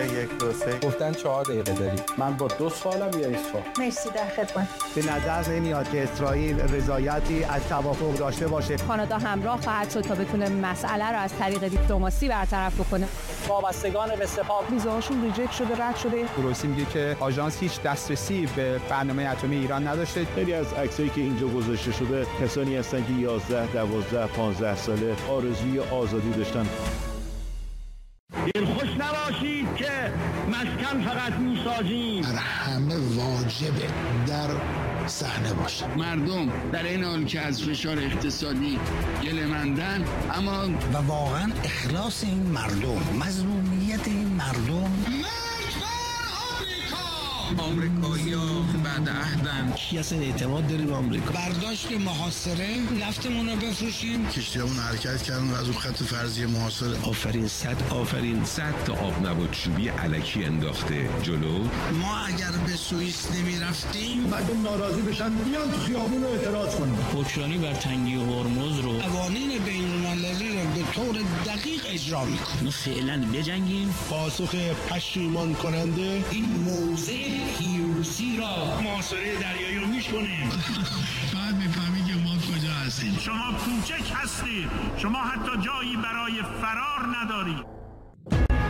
1 2 3 گفتن 4 دقیقه داری. من با 2 سوالم یا 1 سوال؟ مرسی، در خدمت. به نظر نمیاد که اسرائیل رضایتی از توافق داشته باشه. کانادا همراه خواهد شد تا بتونه مسئله رو از طریق دیپلماسی برطرف بکنه. وابستگان به سپاه ویزاشون ریجکت شده، رد شده. روسی میگه که آژانس هیچ دسترسی به برنامه اتمی ایران نداشته. خیلی از عکسایی که اینجا گذاشته شده کسانی هستن که 11 12 15 ساله آرزوی آزادی داشتن. دلخوش نباشید که مسکن فقط میسازیم. در همه واجبه در صحنه باشه. مردم در این حال که از فشار اقتصادی گله‌مندن، اما و واقعا اخلاص این مردم، مظلومیت این مردم. آمریکایی‌ها بعد عهدن. کی اصلا اعتماد داری به آمریکا؟ برداشت محاصره، نفتمون رو بفروشیم. کشتیامون حرکت کردن و از اون خط فرضی محاصره. آفرین، صد تا آب نبات چوبی الکی انداخته جلو. ما اگر به سوئیس نمیرفتیم مردم ناراضی بشن بیان تو خیابون رو اعتراض کنن. اوکراینی بر تنگی هرمز رو قوانین بین‌المللی رو به طور دقیق اجرا میکنه. ما فعلا بجنگیم. پاسخ پشیمان کننده این موضع پیروزی را محاصره دریایی رو میشکنیم. بعد میفهمی که ما کجا هستیم. شما کوچک هستید، شما حتی جایی برای فرار ندارید.